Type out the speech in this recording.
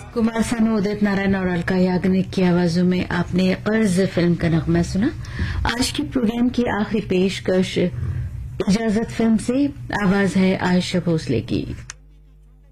कुमार सानू, उदित नारायण और अलका याग्निक की आवाजों में आपने कर्ज फिल्म का नगमा सुना। आज की प्रोग्राम की आखिरी पेशकश इजाजत फिल्म से आवाज है आयशा भोसले की।